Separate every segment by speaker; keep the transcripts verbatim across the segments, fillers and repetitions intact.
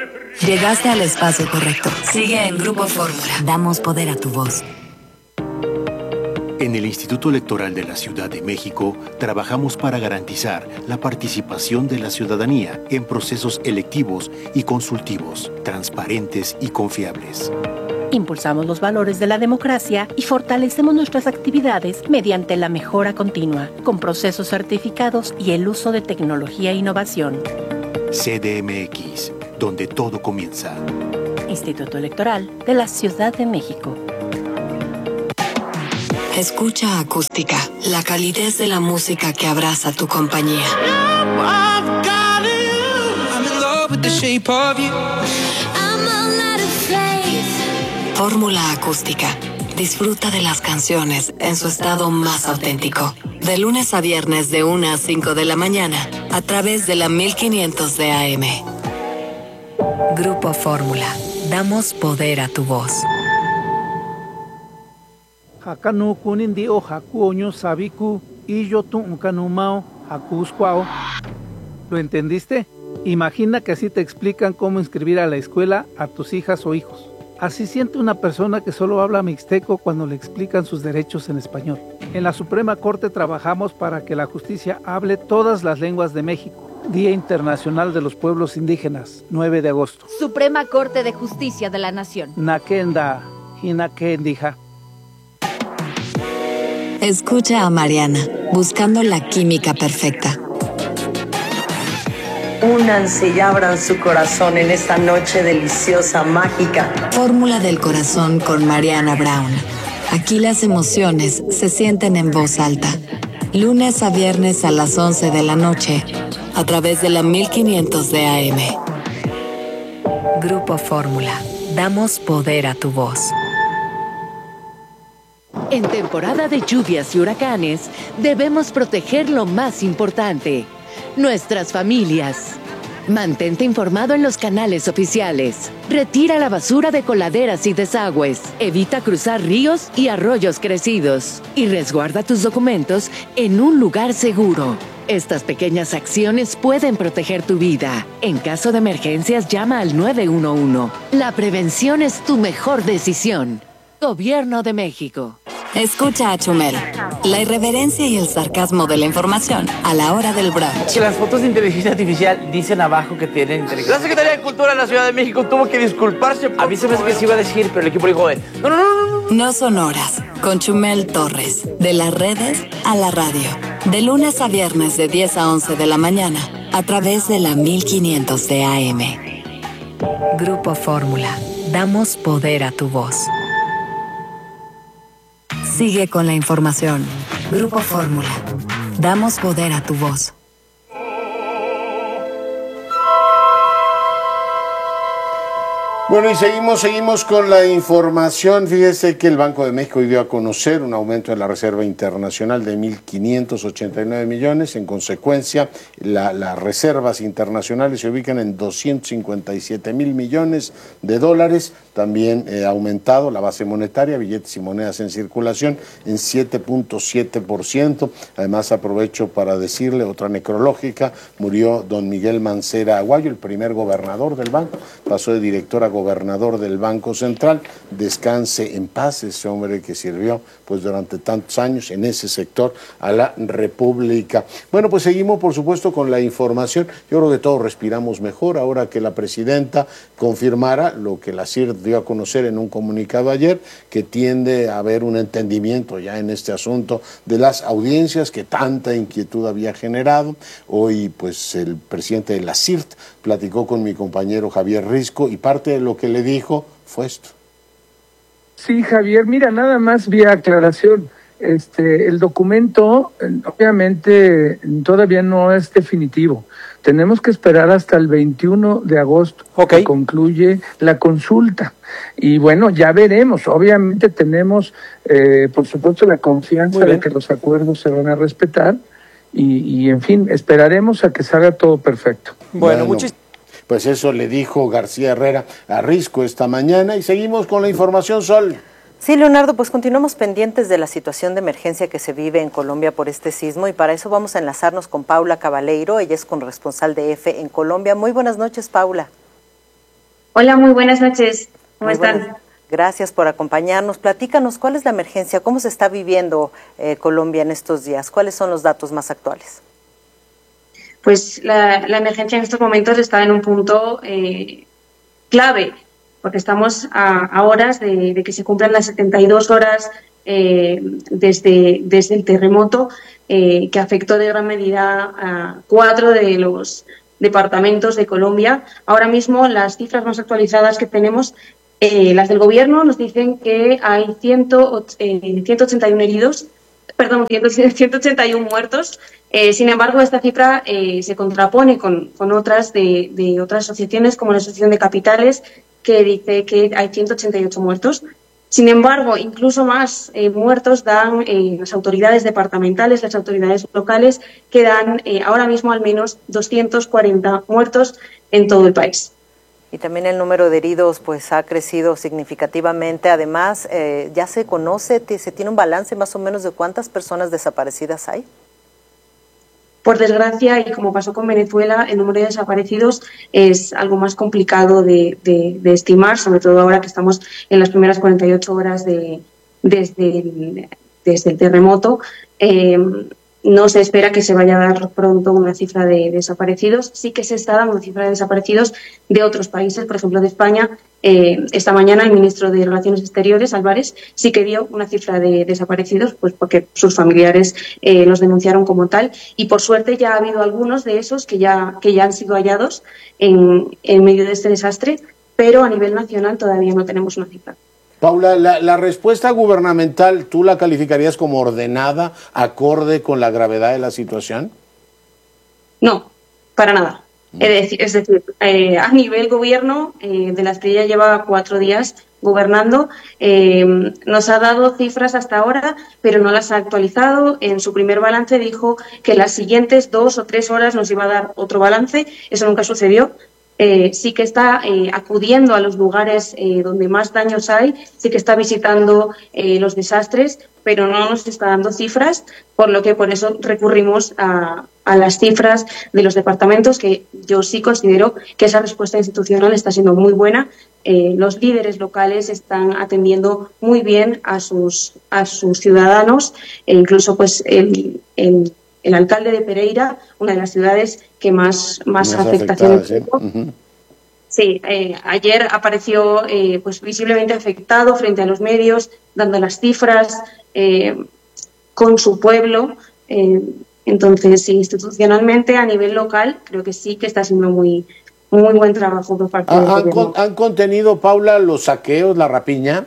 Speaker 1: Llegaste al espacio correcto. Sigue en Grupo Fórmula. Damos poder a tu voz.
Speaker 2: En el Instituto Electoral de la Ciudad de México, trabajamos para garantizar la participación de la ciudadanía en procesos electivos y consultivos, transparentes y confiables.
Speaker 3: Impulsamos los valores de la democracia y fortalecemos nuestras actividades mediante la mejora continua, con procesos certificados y el uso de tecnología e innovación.
Speaker 2: C D M X, donde todo comienza.
Speaker 3: Instituto Electoral de la Ciudad de México.
Speaker 1: Escucha Acústica, la calidez de la música que abraza tu compañía. Fórmula Acústica. Disfruta de las canciones en su estado más auténtico. De lunes a viernes de una a cinco de la mañana, a través de la mil quinientos de A M. Grupo Fórmula. Damos poder a tu voz.
Speaker 4: Hakanu kunindi o hakuoño sabiku y yo tu unkanumao hakuscuao. ¿Lo entendiste? Imagina que así te explican cómo inscribir a la escuela a tus hijas o hijos. Así siente una persona que solo habla mixteco cuando le explican sus derechos en español. En la Suprema Corte trabajamos para que la justicia hable todas las lenguas de México. Día Internacional de los Pueblos Indígenas, nueve de agosto.
Speaker 5: Suprema Corte de Justicia de la Nación.
Speaker 4: Nakenda, hinakendija.
Speaker 1: Escucha a Mariana, buscando la química perfecta.
Speaker 6: Únanse y abran su corazón en esta noche deliciosa, mágica.
Speaker 1: Fórmula del corazón con Mariana Brown. Aquí las emociones se sienten en voz alta. Lunes a viernes a las once de la noche, a través de la mil quinientos de A M. Grupo Fórmula. Damos poder a tu voz.
Speaker 7: En temporada de lluvias y huracanes, debemos proteger lo más importante, nuestras familias. Mantente informado en los canales oficiales. Retira la basura de coladeras y desagües. Evita cruzar ríos y arroyos crecidos. Y resguarda tus documentos en un lugar seguro. Estas pequeñas acciones pueden proteger tu vida. En caso de emergencias, llama al nueve uno uno. La prevención es tu mejor decisión. Gobierno de México.
Speaker 1: Escucha a Chumel, la irreverencia y el sarcasmo de la información a la hora del brunch.
Speaker 8: Que las fotos de inteligencia artificial dicen abajo que tienen inteligencia. La Secretaría de Cultura de la Ciudad de México tuvo que disculparse. A mí se me hace que se iba a decir, pero el equipo dijo, no, no, no, no.
Speaker 1: No son horas, con Chumel Torres, de las redes a la radio. De lunes a viernes de diez a once de la mañana, a través de la mil quinientos de A M. Grupo Fórmula. Damos poder a tu voz. Sigue con la información. Grupo Fórmula. Damos poder a tu voz.
Speaker 9: Bueno, y seguimos, seguimos con la información. Fíjese que el Banco de México dio a conocer un aumento en la Reserva Internacional de mil quinientos ochenta y nueve millones. En consecuencia, la, las reservas internacionales se ubican en doscientos cincuenta y siete mil millones de dólares. También ha eh, aumentado la base monetaria, billetes y monedas en circulación, en siete punto siete por ciento. Además, aprovecho para decirle, otra necrológica, murió don Miguel Mancera Aguayo, el primer gobernador del banco. Pasó de director a gobernador del Banco Central. Descanse en paz ese hombre que sirvió pues durante tantos años en ese sector a la República. Bueno, pues seguimos por supuesto con la información. Yo creo que todos respiramos mejor ahora que la presidenta confirmara lo que la C I R dio a conocer en un comunicado ayer, que tiende a haber un entendimiento ya en este asunto de las audiencias que tanta inquietud había generado. Hoy pues el presidente de la C I R T platicó con mi compañero Javier Risco y parte de lo que le dijo fue esto.
Speaker 10: Sí, Javier, mira, nada más vía aclaración. Este, el documento, obviamente, todavía no es definitivo. Tenemos que esperar hasta el veintiuno de agosto, okay, que concluye la consulta. Y bueno, ya veremos. Obviamente tenemos, eh, por supuesto, la confianza de que los acuerdos se van a respetar. Y, y, en fin, esperaremos a que salga todo perfecto.
Speaker 9: Bueno, bueno muchas Pues eso le dijo García Herrera a Risco esta mañana y seguimos con la información, Sol.
Speaker 11: Sí, Leonardo, pues continuamos pendientes de la situación de emergencia que se vive en Colombia por este sismo y para eso vamos a enlazarnos con Paula Cabaleiro, ella es corresponsal de E F E en Colombia. Muy buenas noches, Paula.
Speaker 12: Hola, muy buenas noches. ¿Cómo
Speaker 11: Muy
Speaker 12: están?
Speaker 11: buenas. Gracias por acompañarnos. Platícanos, ¿cuál es la emergencia? ¿Cómo se está viviendo eh, Colombia en estos días? ¿Cuáles son los datos más actuales?
Speaker 12: Pues la, la emergencia en estos momentos está en un punto eh, clave, porque estamos a, a horas de, de que se cumplan las setenta y dos horas eh, desde, desde el terremoto eh, que afectó de gran medida a cuatro de los departamentos de Colombia. Ahora mismo las cifras más actualizadas que tenemos, eh, las del gobierno, nos dicen que hay ciento, eh, ciento ochenta y uno heridos, perdón, ciento ochenta y uno muertos. Eh, sin embargo, esta cifra eh, se contrapone con, con otras de, de otras asociaciones, como la Asociación de Capitales, que dice que hay ciento ochenta y ocho muertos. Sin embargo, incluso más eh, muertos dan eh, las autoridades departamentales, las autoridades locales, que dan eh, ahora mismo al menos doscientos cuarenta muertos en todo el país.
Speaker 11: Y también el número de heridos pues ha crecido significativamente. Además, eh, ya se conoce, se tiene un balance más o menos de cuántas personas desaparecidas hay.
Speaker 12: Por desgracia, y como pasó con Venezuela, el número de desaparecidos es algo más complicado de, de, de estimar, sobre todo ahora que estamos en las primeras cuarenta y ocho horas de, desde, el, desde el terremoto. Eh, no se espera que se vaya a dar pronto una cifra de desaparecidos. Sí que se está dando una cifra de desaparecidos de otros países, por ejemplo de España. Eh, esta mañana el ministro de Relaciones Exteriores, Álvarez, sí que dio una cifra de desaparecidos, pues porque sus familiares eh, los denunciaron como tal, y por suerte ya ha habido algunos de esos que ya, que ya han sido hallados en, en medio de este desastre, pero a nivel nacional todavía no tenemos una cifra.
Speaker 9: Paula, la, la respuesta gubernamental, ¿tú la calificarías como ordenada, acorde con la gravedad de la situación?
Speaker 12: No, para nada. Es decir, es decir eh, a nivel gobierno, eh, de las que ya lleva cuatro días gobernando, eh, nos ha dado cifras hasta ahora, pero no las ha actualizado. En su primer balance dijo que las siguientes dos o tres horas nos iba a dar otro balance. Eso nunca sucedió. Eh, sí que está eh, acudiendo a los lugares eh, donde más daños hay, sí que está visitando eh, los desastres, pero no nos está dando cifras, por lo que por eso recurrimos a, a las cifras de los departamentos, que yo sí considero que esa respuesta institucional está siendo muy buena. Eh, los líderes locales están atendiendo muy bien a sus, a sus ciudadanos, e incluso pues el, el El alcalde de Pereira, una de las ciudades que más, más, más afectación tuvo. ¿Sí? Uh-huh. Sí, eh, ayer apareció eh, pues visiblemente afectado frente a los medios, dando las cifras eh, con su pueblo. Eh, entonces, sí, institucionalmente, a nivel local, creo que sí que está haciendo muy, muy buen trabajo por parte del
Speaker 9: ¿Han,
Speaker 12: gobierno.
Speaker 9: ¿Han contenido, Paula, los saqueos, la rapiña?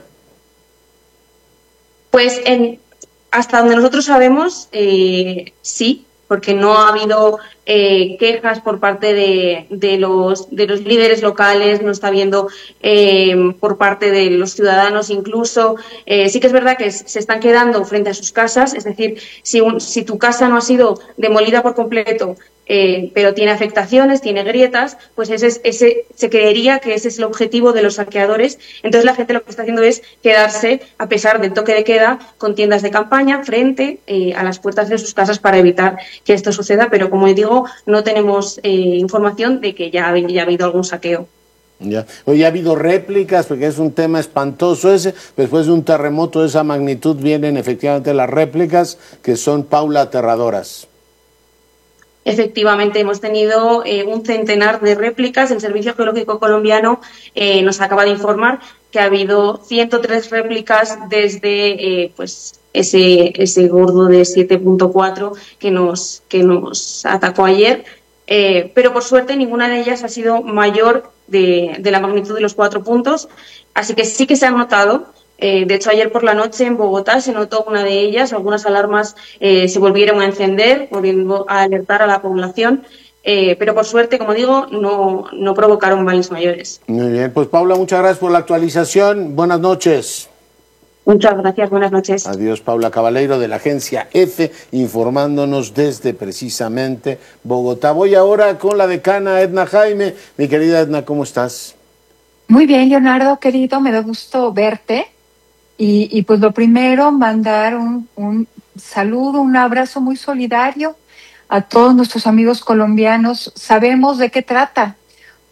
Speaker 12: Pues en... Hasta donde nosotros sabemos, eh, sí, porque no ha habido eh, quejas por parte de, de, los, de los líderes locales, no está habiendo eh, por parte de los ciudadanos incluso. Eh, sí que es verdad que se están quedando frente a sus casas, es decir, si, un, si tu casa no ha sido demolida por completo, Eh, pero tiene afectaciones, tiene grietas, pues ese, es, ese se creería que ese es el objetivo de los saqueadores. Entonces la gente lo que está haciendo es quedarse, a pesar del toque de queda, con tiendas de campaña frente eh, a las puertas de sus casas para evitar que esto suceda, pero como digo, no tenemos eh, información de que ya, ya ha habido algún saqueo.
Speaker 9: Ya. Hoy ha habido réplicas, porque es un tema espantoso ese. Después de un terremoto de esa magnitud vienen efectivamente las réplicas, que son, Paula, aterradoras.
Speaker 12: Efectivamente, hemos tenido eh, un centenar de réplicas. El Servicio Geológico Colombiano eh, nos acaba de informar que ha habido ciento tres réplicas desde eh, pues ese, ese gordo de siete punto cuatro que nos, que nos atacó ayer. Eh, pero por suerte ninguna de ellas ha sido mayor de, de la magnitud de los cuatro puntos. Así que sí que se han notado. Eh, de hecho, ayer por la noche en Bogotá se notó una de ellas, algunas alarmas eh, se volvieron a encender, volviendo a alertar a la población, eh, pero por suerte, como digo, no, no provocaron males mayores.
Speaker 9: Muy bien, pues Paula, muchas gracias por la actualización. Buenas noches.
Speaker 12: Muchas gracias, buenas noches.
Speaker 9: Adiós, Paula Cabaleiro de la agencia EFE, informándonos desde precisamente Bogotá. Voy ahora con la decana Edna Jaime. Mi querida Edna, ¿cómo estás?
Speaker 13: Muy bien, Leonardo, querido, me da gusto verte. Y, y pues lo primero, mandar un, un saludo, un abrazo muy solidario a todos nuestros amigos colombianos. Sabemos de qué trata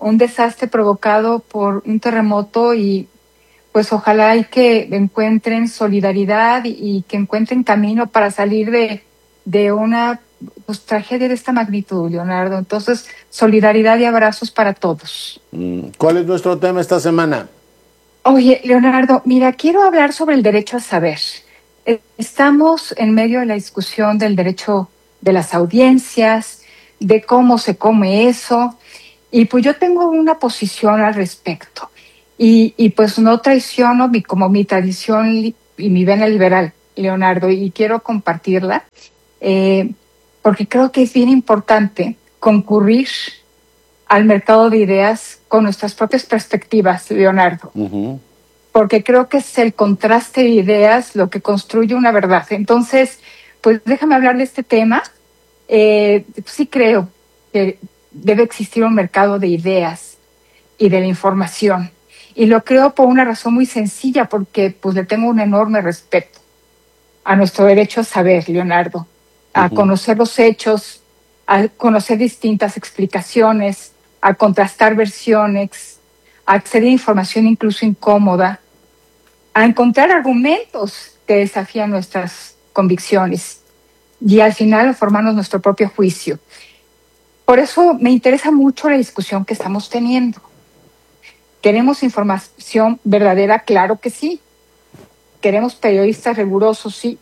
Speaker 13: un desastre provocado por un terremoto y pues ojalá y que encuentren solidaridad y, y que encuentren camino para salir de, de una pues, tragedia de esta magnitud, Leonardo. Entonces, solidaridad y abrazos para todos.
Speaker 9: ¿Cuál es nuestro tema esta semana?
Speaker 13: Oye, Leonardo, mira, quiero hablar sobre el derecho a saber. Estamos en medio de la discusión del derecho de las audiencias, de cómo se come eso, y pues yo tengo una posición al respecto. Y, y pues no traiciono mi, como mi tradición y mi vena liberal, Leonardo, y quiero compartirla, eh, porque creo que es bien importante concurrir al mercado de ideas con nuestras propias perspectivas, Leonardo. Uh-huh. Porque creo que es el contraste de ideas lo que construye una verdad. Entonces, pues déjame hablar de este tema. Eh, sí creo que debe existir un mercado de ideas y de la información. Y lo creo por una razón muy sencilla, porque pues le tengo un enorme respeto a nuestro derecho a saber, Leonardo, a uh-huh. conocer los hechos, a conocer distintas explicaciones, a contrastar versiones, a acceder a información incluso incómoda, a encontrar argumentos que desafían nuestras convicciones y al final a formarnos nuestro propio juicio. Por eso me interesa mucho la discusión que estamos teniendo. ¿Queremos información verdadera? Claro que sí. ¿Queremos periodistas rigurosos? Sí.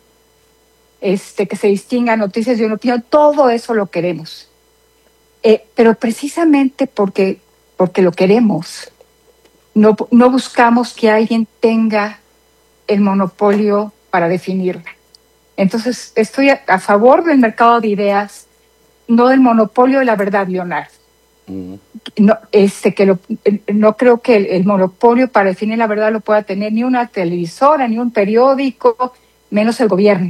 Speaker 13: Este, que se distingan noticias de una opinión, todo eso lo queremos. Eh, pero precisamente porque, porque lo queremos, no, no buscamos que alguien tenga el monopolio para definirla. Entonces, estoy a, a favor del mercado de ideas, no del monopolio de la verdad, Leonardo. Uh-huh. No, este, que lo, no creo que el, el monopolio para definir la verdad lo pueda tener ni una televisora, ni un periódico, menos el gobierno.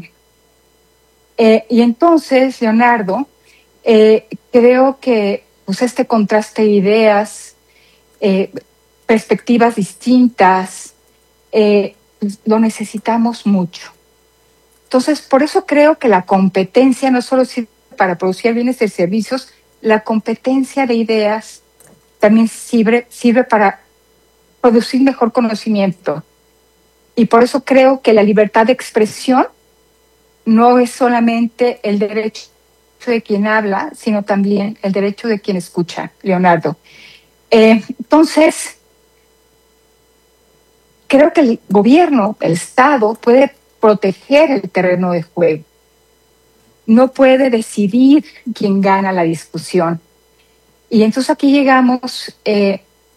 Speaker 13: Eh, y entonces, Leonardo, eh, creo que pues, este contraste de ideas, eh, perspectivas distintas, eh, lo necesitamos mucho. Entonces, por eso creo que la competencia no solo sirve para producir bienes y servicios, la competencia de ideas también sirve, sirve para producir mejor conocimiento. Y por eso creo que la libertad de expresión no es solamente el derecho de quien habla, sino también el derecho de quien escucha, Leonardo. Eh, entonces, creo que el gobierno, el Estado, puede proteger el terreno de juego. No puede decidir quién gana la discusión. Y entonces aquí llegamos eh,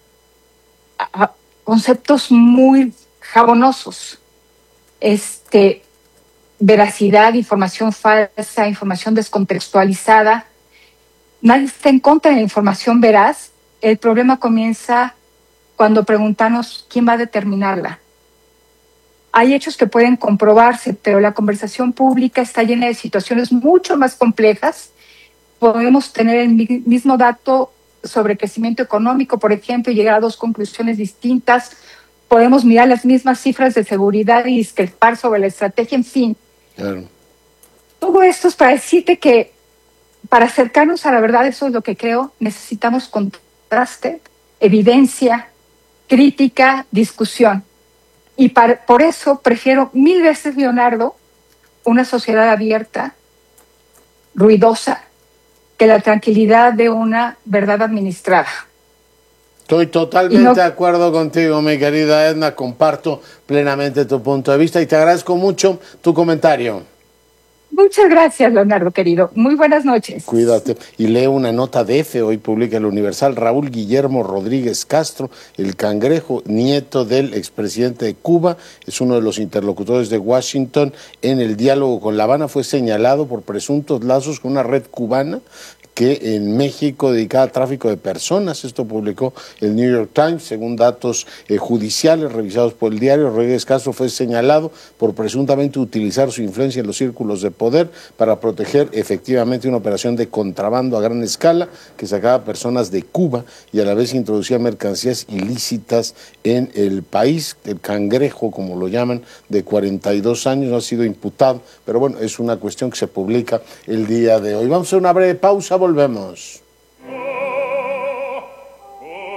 Speaker 13: a, a conceptos muy jabonosos. Este, veracidad, información falsa, información descontextualizada. Nadie está en contra de la información veraz. El problema comienza cuando preguntamos quién va a determinarla. Hay hechos que pueden comprobarse, pero la conversación pública está llena de situaciones mucho más complejas. Podemos tener el mismo dato sobre crecimiento económico, por ejemplo, y llegar a dos conclusiones distintas. Podemos mirar las mismas cifras de seguridad y discrepar sobre la estrategia, en fin. Claro. Todo esto es para decirte que para acercarnos a la verdad, eso es lo que creo, necesitamos contraste, evidencia, crítica, discusión. Y para, por eso prefiero mil veces, Leonardo, una sociedad abierta, ruidosa, que la tranquilidad de una verdad administrada.
Speaker 9: Estoy totalmente no, de acuerdo contigo, mi querida Edna, comparto plenamente tu punto de vista y te agradezco mucho tu comentario.
Speaker 13: Muchas gracias, Leonardo, querido. Muy buenas noches.
Speaker 9: Cuídate. Y leo una nota de F, hoy publica el Universal. Raúl Guillermo Rodríguez Castro, el Cangrejo, nieto del expresidente de Cuba, es uno de los interlocutores de Washington en el diálogo con La Habana, fue señalado por presuntos lazos con una red cubana que en México dedicada al tráfico de personas. Esto publicó el New York Times, según datos eh, judiciales revisados por el diario. Rodríguez Castro fue señalado por presuntamente utilizar su influencia en los círculos de poder para proteger efectivamente una operación de contrabando a gran escala que sacaba personas de Cuba y a la vez introducía mercancías ilícitas en el país. El Cangrejo, como lo llaman, de cuarenta y dos años, no ha sido imputado, pero bueno, es una cuestión que se publica el día de hoy. Vamos a hacer una breve pausa, volvemos.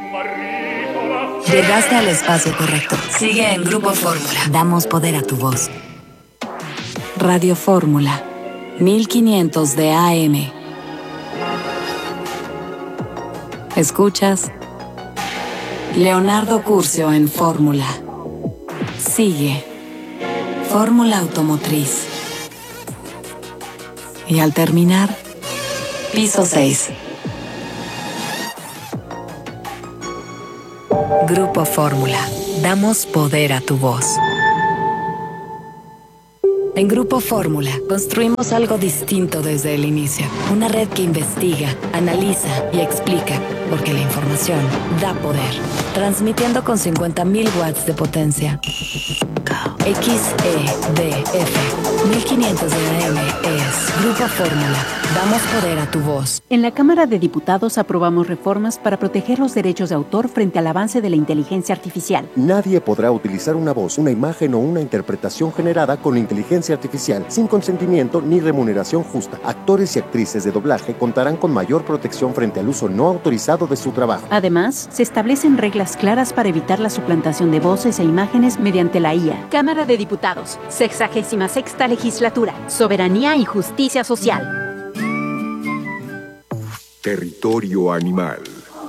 Speaker 1: Llegaste al espacio correcto. Sigue en Grupo Fórmula. Damos poder a tu voz. Radio Fórmula, mil quinientos de A M. Escuchas Leonardo Curcio en Fórmula. Sigue Fórmula Automotriz. Y al terminar, piso seis. Grupo Fórmula. Damos poder a tu voz. En Grupo Fórmula construimos algo distinto desde el inicio. Una red que investiga, analiza y explica, porque la información da poder. Transmitiendo con cincuenta mil watts de potencia. X E D F mil quinientos de A M es Grupo Fórmula. Damos poder a tu voz.
Speaker 14: En la Cámara de Diputados aprobamos reformas para proteger los derechos de autor frente al avance de la inteligencia artificial.
Speaker 15: Nadie podrá utilizar una voz, una imagen o una interpretación generada con inteligencia artificial sin consentimiento ni remuneración justa. Actores y actrices de doblaje contarán con mayor protección frente al uso no autorizado de su trabajo.
Speaker 14: Además, se establecen reglas claras para evitar la suplantación de voces e imágenes mediante la I A.
Speaker 16: Cámara de Diputados, sexagésima sexta legislatura, soberanía y justicia social.
Speaker 17: Territorio animal.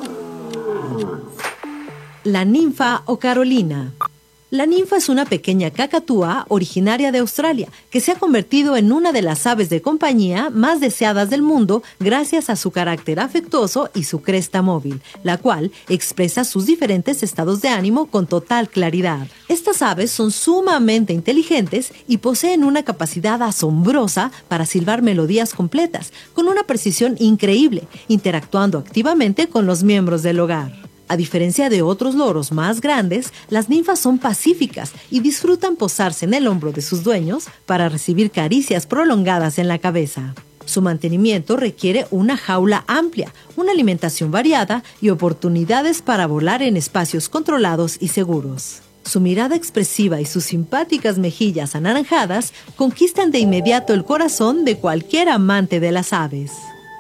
Speaker 18: La ninfa o Carolina. La ninfa es una pequeña cacatúa originaria de Australia que se ha convertido en una de las aves de compañía más deseadas del mundo gracias a su carácter afectuoso y su cresta móvil, la cual expresa sus diferentes estados de ánimo con total claridad. Estas aves son sumamente inteligentes y poseen una capacidad asombrosa para silbar melodías completas, con una precisión increíble, interactuando activamente con los miembros del hogar. A diferencia de otros loros más grandes, las ninfas son pacíficas y disfrutan posarse en el hombro de sus dueños para recibir caricias prolongadas en la cabeza. Su mantenimiento requiere una jaula amplia, una alimentación variada y oportunidades para volar en espacios controlados y seguros. Su mirada expresiva y sus simpáticas mejillas anaranjadas conquistan de inmediato el corazón de cualquier amante de las aves.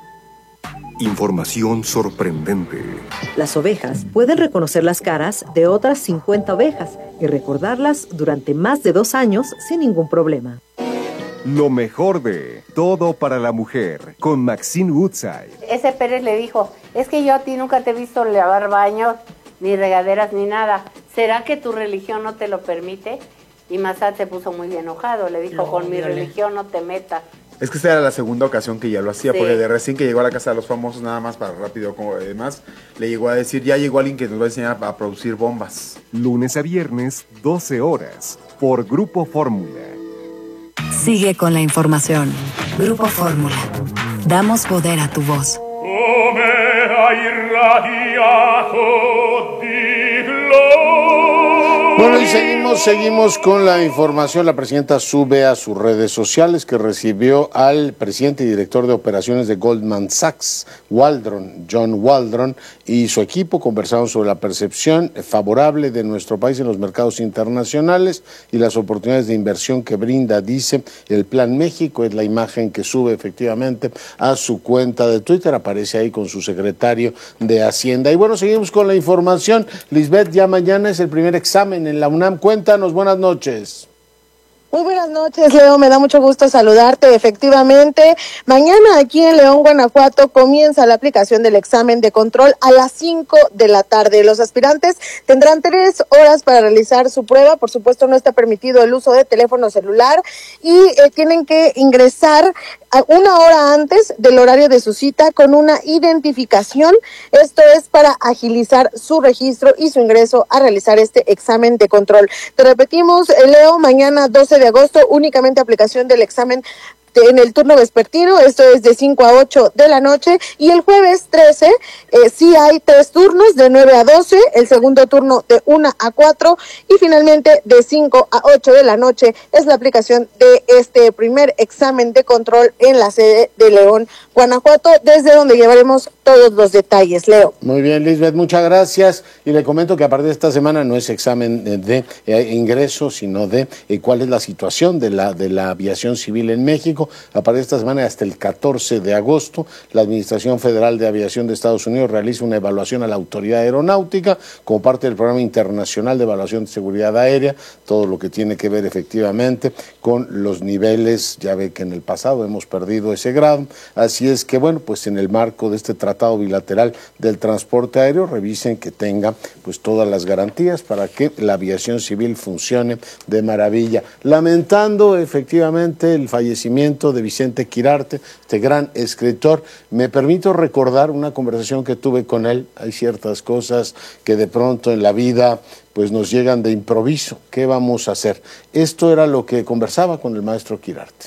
Speaker 17: Información sorprendente.
Speaker 11: Las ovejas pueden reconocer las caras de otras cincuenta ovejas y recordarlas durante más de dos años sin ningún problema.
Speaker 17: Lo mejor de Todo para la Mujer con Maxine Woodside.
Speaker 19: Ese Pérez le dijo, es que yo a ti nunca te he visto lavar baños, ni regaderas, ni nada. ¿Será que tu religión no te lo permite? Y Massad se puso muy enojado, le dijo, no, con mi dale. religión no te metas.
Speaker 20: Es que esta era la segunda ocasión que ya lo hacía, sí. Porque de recién que llegó a la Casa de los Famosos, nada más para rápido, como demás, le llegó a decir, ya llegó alguien que nos va a enseñar a producir bombas.
Speaker 17: Lunes a viernes, doce horas, por Grupo Fórmula.
Speaker 1: Sigue con la información. Grupo Fórmula. Damos poder a tu voz.
Speaker 21: Come hai radiato di gloria.
Speaker 9: Bueno, y seguimos, seguimos con la información. La presidenta sube a sus redes sociales que recibió al presidente y director de operaciones de Goldman Sachs, Waldron, John Waldron, y su equipo conversaron sobre la percepción favorable de nuestro país en los mercados internacionales y las oportunidades de inversión que brinda, dice, el Plan México. Es la imagen que sube efectivamente a su cuenta de Twitter, aparece ahí con su secretario de Hacienda. Y bueno, seguimos con la información. Lisbeth, ya mañana es el primer examen en la UNAM. Cuéntanos, buenas noches.
Speaker 22: Muy buenas noches, Leo, me da mucho gusto saludarte. Efectivamente, mañana aquí en León, Guanajuato, comienza la aplicación del examen de control a las cinco de la tarde. Los aspirantes tendrán tres horas para realizar su prueba. Por supuesto, no está permitido el uso de teléfono celular y eh, tienen que ingresar a una hora antes del horario de su cita con una identificación. Esto es para agilizar su registro y su ingreso a realizar este examen de control. Te repetimos, Leo, mañana doce de agosto, únicamente aplicación del examen en el turno vespertino, esto es de cinco a ocho de la noche, y el jueves trece eh, sí hay tres turnos de nueve a doce, el segundo turno de una a cuatro y finalmente de cinco a ocho de la noche es la aplicación de este primer examen de control en la sede de León, Guanajuato, desde donde llevaremos todos los detalles, Leo.
Speaker 9: Muy bien, Lisbeth, muchas gracias. Y le comento que a partir de esta semana no es examen de eh, ingreso, sino de eh, cuál es la situación de la, de la aviación civil en México. A partir de esta semana, hasta el catorce de agosto, la Administración Federal de Aviación de Estados Unidos realiza una evaluación a la Autoridad Aeronáutica como parte del Programa Internacional de Evaluación de Seguridad Aérea, todo lo que tiene que ver efectivamente con los niveles. Ya ve que en el pasado hemos perdido ese grado, así es que bueno, pues en el marco de este tratado Tratado bilateral del transporte aéreo, revisen que tenga pues todas las garantías para que la aviación civil funcione de maravilla. Lamentando efectivamente el fallecimiento de Vicente Quirarte, este gran escritor, me permito recordar una conversación que tuve con él. Hay ciertas cosas que de pronto en la vida pues nos llegan de improviso. ¿Qué vamos a hacer? Esto era lo que conversaba con el maestro Quirarte.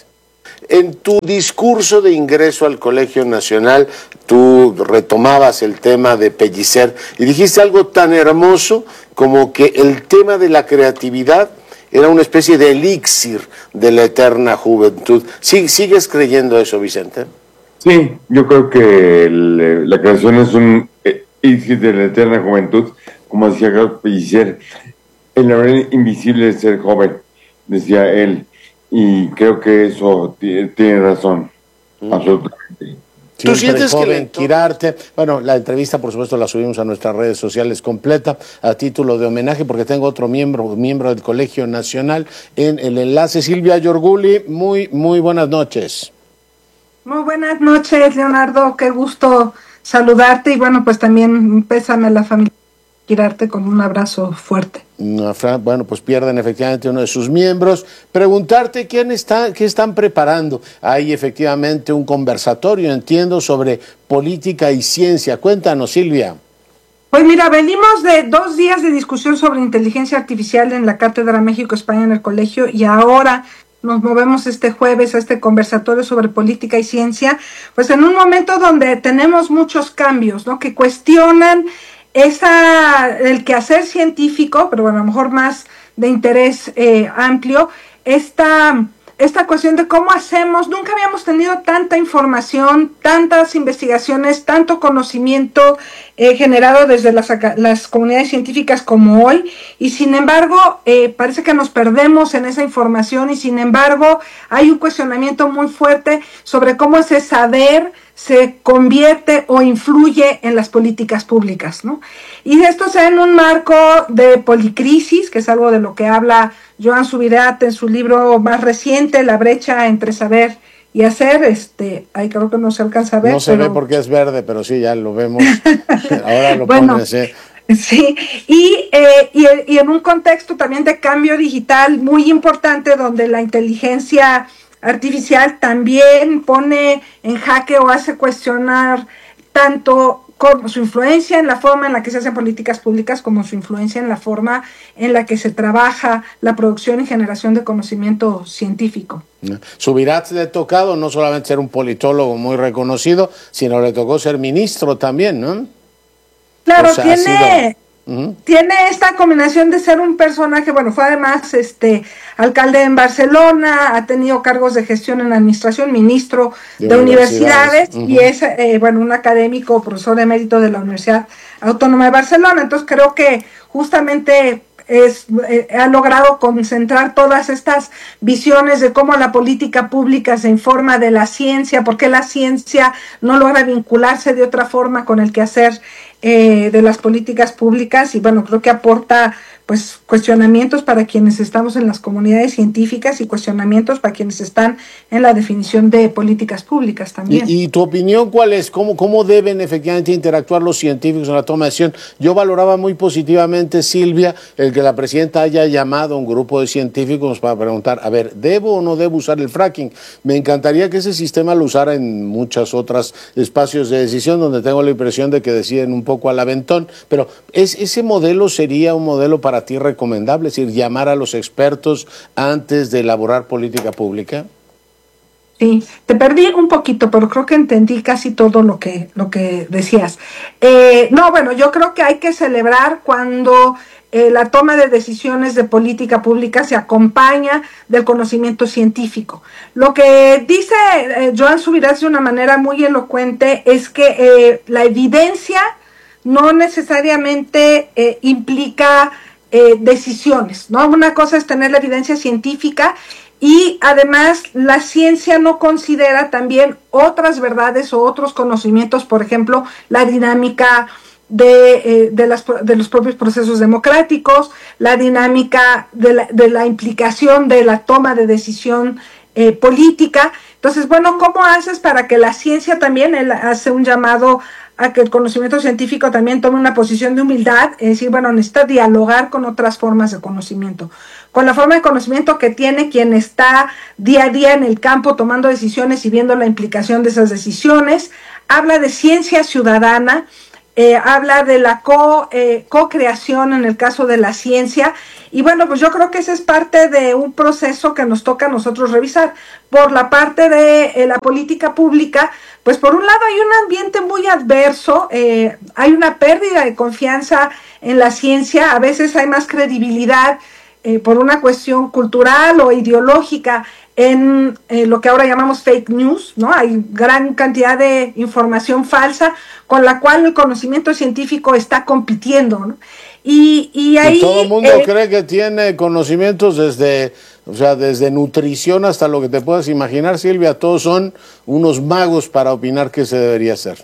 Speaker 9: En tu discurso de ingreso al Colegio Nacional, tú retomabas el tema de Pellicer y dijiste algo tan hermoso como que el tema de la creatividad era una especie de elixir de la eterna juventud. ¿Sí, ¿Sigues creyendo eso, Vicente?
Speaker 2: Sí, yo creo que el, la creación es un elixir de la eterna juventud, como decía Carlos Pellicer, el laberinto invisible de ser joven, decía él. Y creo que eso tiene razón, mm. absolutamente.
Speaker 9: ¿Tú sientes joven, que Quirarte? Bueno, la entrevista, por supuesto, la subimos a nuestras redes sociales completa, a título de homenaje, porque tengo otro miembro, miembro del Colegio Nacional en el enlace. Silvia Yorguli, muy, muy buenas noches.
Speaker 3: Muy buenas noches, Leonardo, qué gusto saludarte, y bueno, pues también pésame a la familia Quirarte con un abrazo fuerte.
Speaker 9: Bueno, pues pierden efectivamente uno de sus miembros. Preguntarte quién está, qué están preparando. Hay efectivamente un conversatorio, entiendo, sobre política y ciencia. Cuéntanos, Silvia.
Speaker 3: Pues mira, venimos de dos días de discusión sobre inteligencia artificial en la Cátedra México-España en el colegio, y ahora nos movemos este jueves a este conversatorio sobre política y ciencia, pues en un momento donde tenemos muchos cambios, ¿no?, que cuestionan esa, el quehacer científico, pero bueno, a lo mejor más de interés eh, amplio, esta, esta cuestión de cómo hacemos. Nunca habíamos tenido tanta información, tantas investigaciones, tanto conocimiento eh, generado desde las, las comunidades científicas como hoy, y sin embargo eh, parece que nos perdemos en esa información, y sin embargo hay un cuestionamiento muy fuerte sobre cómo ese saber se convierte o influye en las políticas públicas, ¿no? Y esto se da en un marco de policrisis, que es algo de lo que habla Joan Subirats en su libro más reciente, La brecha entre saber y hacer. Este, ahí creo que no se alcanza a ver.
Speaker 9: No se pero... ve porque es verde, pero sí, ya lo vemos. Ahora lo
Speaker 3: bueno,
Speaker 9: pones, ¿eh?
Speaker 3: Sí, y, eh, y, y en un contexto también de cambio digital muy importante, donde la inteligencia artificial también pone en jaque o hace cuestionar tanto con su influencia en la forma en la que se hacen políticas públicas como su influencia en la forma en la que se trabaja la producción y generación de conocimiento científico.
Speaker 9: Subirats le ha tocado no solamente ser un politólogo muy reconocido, sino le tocó ser ministro también, ¿no?
Speaker 3: Claro,
Speaker 9: o sea,
Speaker 3: tiene... Uh-huh. Tiene esta combinación de ser un personaje, bueno, fue además este alcalde en Barcelona, ha tenido cargos de gestión en la administración, ministro de, de universidades, universidades uh-huh. y es, eh, bueno, un académico, profesor emérito de la Universidad Autónoma de Barcelona. Entonces creo que justamente es, eh, ha logrado concentrar todas estas visiones de cómo la política pública se informa de la ciencia, por qué la ciencia no logra vincularse de otra forma con el quehacer Eh, de las políticas públicas, y bueno, creo que aporta pues cuestionamientos para quienes estamos en las comunidades científicas y cuestionamientos para quienes están en la definición de políticas públicas también.
Speaker 9: ¿Y, y tu opinión cuál es? ¿Cómo, ¿Cómo deben efectivamente interactuar los científicos en la toma de decisión? Yo valoraba muy positivamente, Silvia, el que la presidenta haya llamado a un grupo de científicos para preguntar, a ver, ¿debo o no debo usar el fracking? Me encantaría que ese sistema lo usara en muchos otros espacios de decisión donde tengo la impresión de que deciden un poco al aventón, pero es, ese modelo sería un modelo para ti recomendable, es decir, llamar a los expertos antes de elaborar política pública.
Speaker 3: Sí, te perdí un poquito, pero creo que entendí casi todo lo que, lo que decías. Eh, no, bueno, yo creo que hay que celebrar cuando eh, la toma de decisiones de política pública se acompaña del conocimiento científico. Lo que dice eh, Joan Subirats de una manera muy elocuente es que eh, la evidencia no necesariamente eh, implica eh, decisiones, ¿no? Una cosa es tener la evidencia científica y además la ciencia no considera también otras verdades o otros conocimientos, por ejemplo, la dinámica de, eh, de, las, de los propios procesos democráticos, la dinámica de la, de la implicación de la toma de decisión eh, política. Entonces, bueno, ¿cómo haces para que la ciencia también, él hace un llamado a que el conocimiento científico también tome una posición de humildad, es decir, bueno, necesita dialogar con otras formas de conocimiento, con la forma de conocimiento que tiene quien está día a día en el campo tomando decisiones y viendo la implicación de esas decisiones. Habla de ciencia ciudadana, eh, habla de la co, eh, co-creación en el caso de la ciencia, y bueno, pues yo creo que ese es parte de un proceso que nos toca a nosotros revisar. Por la parte de eh, la política pública, pues por un lado hay un ambiente muy adverso, eh, hay una pérdida de confianza en la ciencia, a veces hay más credibilidad eh, por una cuestión cultural o ideológica en eh, lo que ahora llamamos fake news, ¿no? Hay gran cantidad de información falsa con la cual el conocimiento científico está compitiendo, ¿no? Y, y ahí...
Speaker 9: Y todo el mundo
Speaker 3: eh,
Speaker 9: cree que tiene conocimientos desde, o sea, desde nutrición hasta lo que te puedas imaginar, Silvia. Todos son unos magos para opinar qué se debería hacer.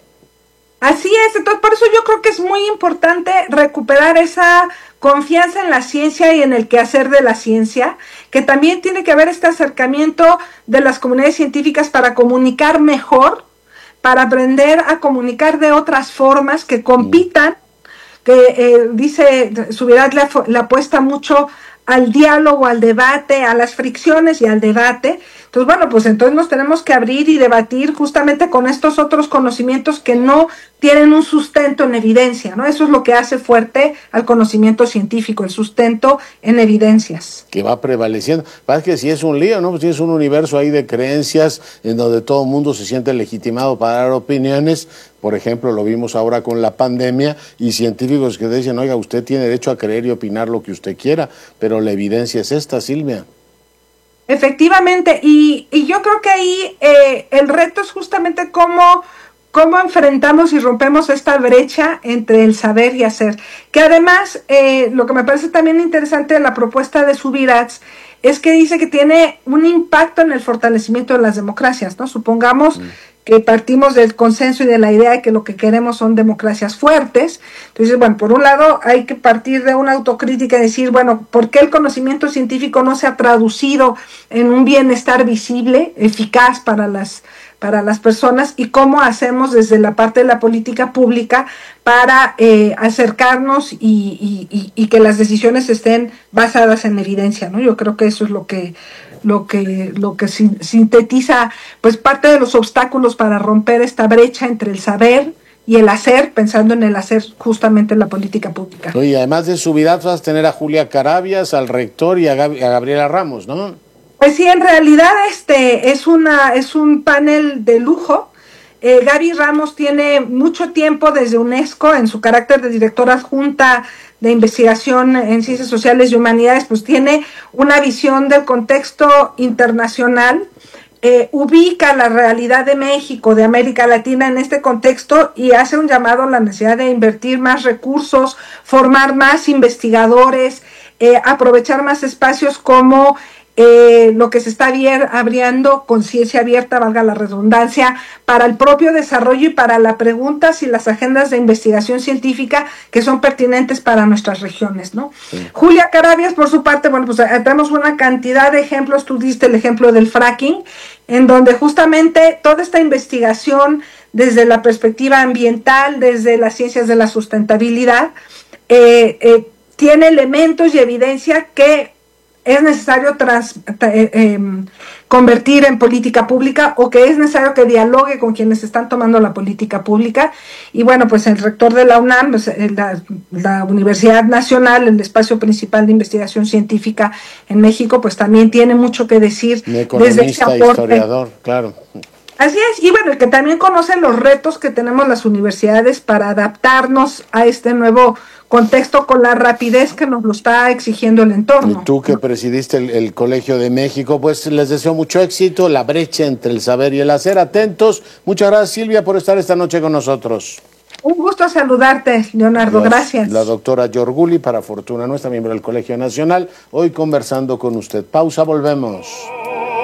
Speaker 3: Así es, entonces por eso yo creo que es muy importante recuperar esa confianza en la ciencia y en el quehacer de la ciencia, que también tiene que haber este acercamiento de las comunidades científicas para comunicar mejor, para aprender a comunicar de otras formas que compitan, que eh, dice Subirats le, le apuesta mucho al diálogo, al debate, a las fricciones y al debate. Entonces, bueno, pues entonces nos tenemos que abrir y debatir justamente con estos otros conocimientos que no tienen un sustento en evidencia, ¿no? Eso es lo que hace fuerte al conocimiento científico, el sustento en evidencias.
Speaker 9: Que va prevaleciendo. Parece que si es un lío, ¿no? Pues tienes un universo ahí de creencias en donde todo el mundo se siente legitimado para dar opiniones. Por ejemplo, lo vimos ahora con la pandemia y científicos que dicen, oiga, usted tiene derecho a creer y opinar lo que usted quiera, pero la evidencia es esta, Silvia.
Speaker 3: Efectivamente, y, y yo creo que ahí eh, el reto es justamente cómo, cómo enfrentamos y rompemos esta brecha entre el saber y hacer. Que además, eh, lo que me parece también interesante de la propuesta de Subirats es que dice que tiene un impacto en el fortalecimiento de las democracias, ¿no? Supongamos mm. que partimos del consenso y de la idea de que lo que queremos son democracias fuertes. Entonces, bueno, por un lado hay que partir de una autocrítica y decir, bueno, ¿por qué el conocimiento científico no se ha traducido en un bienestar visible, eficaz para las, para las personas? Y cómo hacemos desde la parte de la política pública para eh, acercarnos y, y, y, y que las decisiones estén basadas en evidencia, ¿no? Yo creo que eso es lo que... lo que lo que sintetiza pues parte de los obstáculos para romper esta brecha entre el saber y el hacer, pensando en el hacer justamente en la política pública.
Speaker 9: Oye, además de Subirats vas a tener a Julia Carabias, al rector y a, Gab- a Gabriela Ramos, ¿no?
Speaker 3: Pues sí, en realidad este es una es un panel de lujo. Eh, Gaby Ramos tiene mucho tiempo desde UNESCO en su carácter de directora adjunta de investigación en ciencias sociales y humanidades, pues tiene una visión del contexto internacional, eh, ubica la realidad de México, de América Latina en este contexto y hace un llamado a la necesidad de invertir más recursos, formar más investigadores, eh, aprovechar más espacios como Eh, lo que se está abriendo, conciencia abierta, valga la redundancia, para el propio desarrollo y para las preguntas y las agendas de investigación científica que son pertinentes para nuestras regiones, ¿no? Sí. Julia Carabias, por su parte, bueno, pues tenemos una cantidad de ejemplos, tú diste el ejemplo del fracking, en donde justamente toda esta investigación desde la perspectiva ambiental, desde las ciencias de la sustentabilidad, eh, eh, tiene elementos y evidencia que es necesario trans, eh, eh, convertir en política pública o que es necesario que dialogue con quienes están tomando la política pública. Y bueno, pues el rector de la UNAM, pues, la, la Universidad Nacional, el espacio principal de investigación científica en México, pues también tiene mucho que decir.
Speaker 9: Un economista, historiador, claro.
Speaker 3: Así es, y bueno, el que también conoce los retos que tenemos las universidades para adaptarnos a este nuevo contexto con la rapidez que nos lo está exigiendo el entorno.
Speaker 9: Y tú que presidiste el, el Colegio de México, pues les deseo mucho éxito, la brecha entre el saber y el hacer, atentos. Muchas gracias, Silvia, por estar esta noche con nosotros.
Speaker 3: Un gusto saludarte, Leonardo,
Speaker 9: Las,
Speaker 3: gracias.
Speaker 9: La doctora Yorguli, para fortuna nuestra, miembro del Colegio Nacional, hoy conversando con usted. Pausa, volvemos.